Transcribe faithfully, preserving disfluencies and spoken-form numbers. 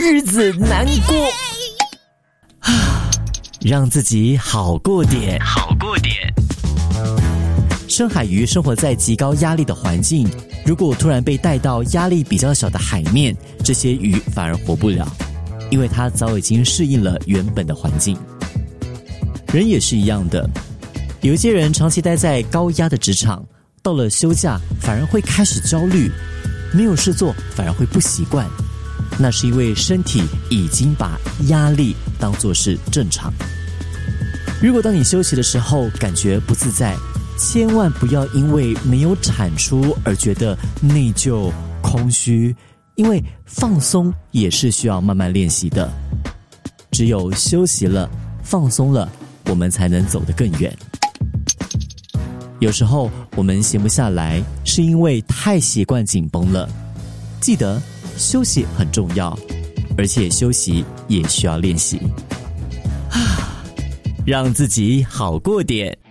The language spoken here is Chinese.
日子难过啊，让自己好过点，好过点。深海鱼生活在极高压力的环境，如果突然被带到压力比较小的海面，这些鱼反而活不了，因为它早已经适应了原本的环境。人也是一样的，有一些人长期待在高压的职场，到了休假反而会开始焦虑，没有事做反而会不习惯，那是因为身体已经把压力当作是正常。如果当你休息的时候感觉不自在，千万不要因为没有产出而觉得内疚、空虚，因为放松也是需要慢慢练习的。只有休息了、放松了，我们才能走得更远。有时候我们闲不下来，是因为太习惯紧绷了。记得休息很重要，而且休息也需要练习。让自己好过点。